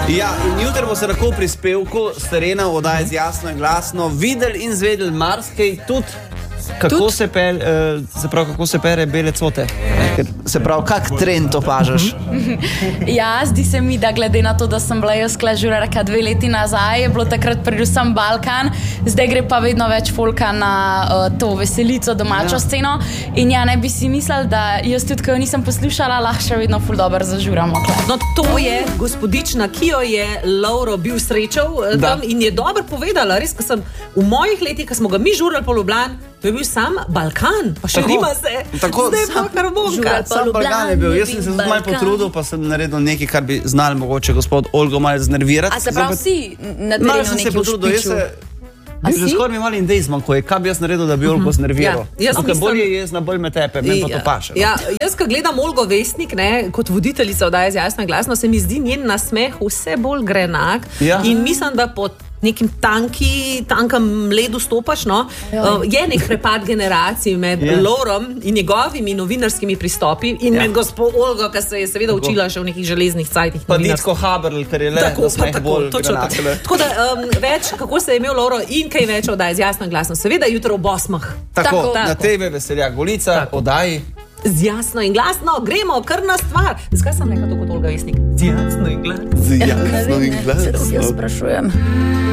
Ja, in jutri bo se lahko v prispevku s terena oddaje z Jasno in Glasno videli in zvedeli marsikaj tudi, kako se pere bele cote. Se pravi, kak trend opažaš? Ja, zdi se mi, da glede na to, da sem bila jaz klažurarka 2 leti nazaj, je bilo takrat predvsem Balkan, zdaj gre pa vedno več folka na to veselico, domačo sceno. In ja, ne bi si mislili, da jaz tudi, ko jo nisem poslušala, lahko še vedno ful dobro zažuramo. No, to je gospodična, ki jo je Lovro bil srečal tam in je dobro povedala. Res, ko sem v mojih letih, ko smo ga mi žurali po Ljubljani, to je bil sam Balkan, pa še nima se. Zdaj pa kar bonka. Sam Balkan je bil. Jaz sem se tudi malo potrudil, pa sem naredil nekaj, kar bi znal mogoče gospod Olgo malo znervirati. A se prav vsi na terenu nekaj ušpiču? Že skoraj mi malo indej zmanjkuje. Kaj bi jaz naredil, da bi Olgo znerviral? Tukaj bolje je jezna, bolj me tepe, meni pa to paše. Ja, jaz, ko gledam Olgo Vesnik, kot voditeljica oddaje z Jasno in Glasno, se mi zdi njen nasmeh vse bolj grenak in mislim, da po nekim tankem ledu stopaš, no? Je nek prepad generacij med Lovrom in njegovimi novinarskimi pristopi in med gospod Olgo, ki se je seveda učila še v nekih železnih cajtih. Pa Ditko Haberl, ker je le nasmeh bolj grenak. Tako da več, kako se je imel Lovro in kaj več oddaje z Jasno in Glasno. Seveda jutro v Bosmah. Tako, na TV Veseljak Golica, oddaji z Jasno in Glasno, gremo kar na stvar. Zakaj sem nekaj to kot Olga Vesnik? Z Jasno in Glasno. Z Jasno in Glasno. Se tudi jaz sprašujem.